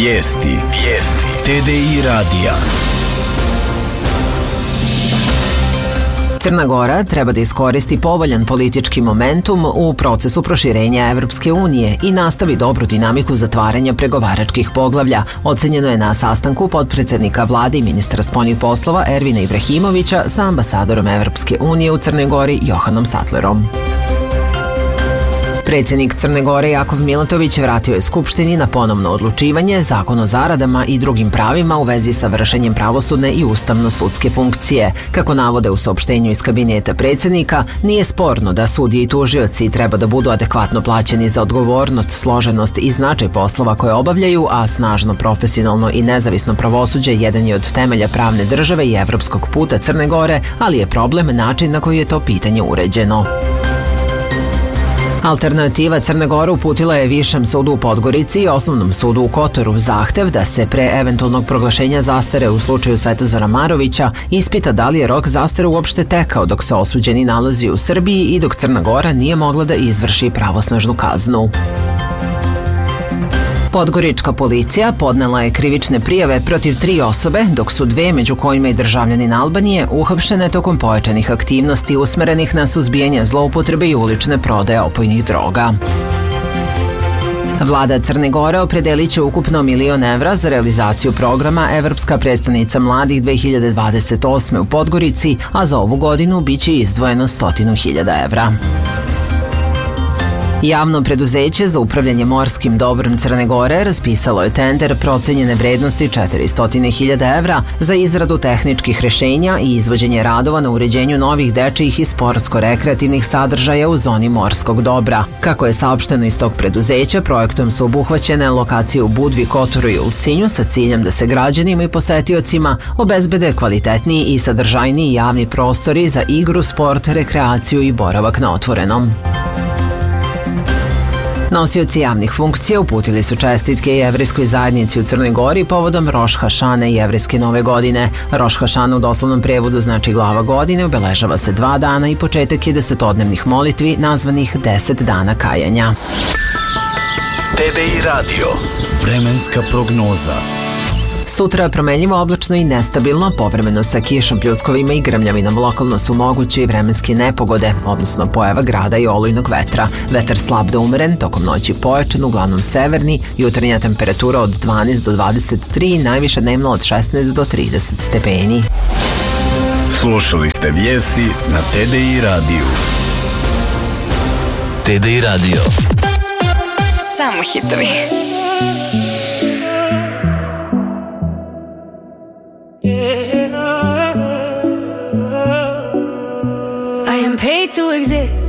Vijesti. TDI radija. Crna Gora treba da iskoristi povoljan politički momentum u procesu proširenja Evropske unije i nastavi dobru dinamiku zatvaranja pregovaračkih poglavlja, ocenjeno je na sastanku potpredsednika vlade i ministra spoljnih poslova Ervina Ibrahimovića sa ambasadorom Evropske unije u Crnoj Gori Johanom Sattlerom. Predsjednik Crne Gore Jakov Milatović vratio je Skupštini na ponovno odlučivanje Zakon o zaradama i drugim pravima u vezi sa vršenjem pravosudne i ustavno-sudske funkcije. Kako navode u saopštenju iz kabineta predsjednika, nije sporno da sudije i tužioci treba da budu adekvatno plaćeni za odgovornost, složenost i značaj poslova koje obavljaju, a snažno, profesionalno i nezavisno pravosuđe jedan je od temelja pravne države i evropskog puta Crne Gore, ali je problem način na koji je to pitanje uređeno. Alternativa Crne Gore uputila je Višem sudu u Podgorici i Osnovnom sudu u Kotoru zahtev da se pre eventualnog proglašenja zastare u slučaju Svetozara Marovića ispita da li je rok zastare uopšte tekao dok se osuđeni nalazi u Srbiji i dok Crna Gora nije mogla da izvrši pravosnažnu kaznu. Podgorička policija podnela je krivične prijave protiv 3 osobe, dok su 2, među kojima i državljanin Albanije, uhapšene tokom pojačanih aktivnosti usmerenih na suzbijanje zloupotrebe i ulične prodaje opojnih droga. Vlada Crne Gore opredelit će ukupno 1 milion evra za realizaciju programa Evropska prestonica mladih 2028. u Podgorici, a za ovu godinu biće izdvojeno 100.000 evra. Javno preduzeće za upravljanje morskim dobrom Crne Gore raspisalo je tender procenjene vrednosti 400.000 evra za izradu tehničkih rešenja i izvođenje radova na uređenju novih dečijih i sportsko-rekreativnih sadržaja u zoni morskog dobra. Kako je saopšteno iz tog preduzeća, projektom su obuhvaćene lokacije u Budvi, Kotoru i Ulcinju sa ciljem da se građanima i posetiocima obezbede kvalitetniji i sadržajniji javni prostori za igru, sport, rekreaciju i boravak na otvorenom. Nosioci javnih funkcija uputili su čestitke jevrejskoj zajednici u Crnoj Gori povodom Roš Hašane i jevrejske nove godine. Roš Hašana u doslovnom prevodu znači glava godine, obeležava se 2 dana i početak je 10-dnevnih molitvi nazvanih 10 dana kajanja. TDI radio. Vremenska prognoza. Sutra promenljivo, oblačno i nestabilno, povremeno sa kišom, pljuskovima i grmljavinom. Lokalno su moguće i vremenske nepogode, odnosno pojava grada i olujnog vetra. Vetar slab do umeren, tokom noći pojačan, uglavnom severni, jutarnja temperatura od 12 do 23, najviša dnevno od 16 do 30 stepeni. Slušali ste vijesti na TDI radiju. TDI radio. Samo hitovi. I am paid to exist.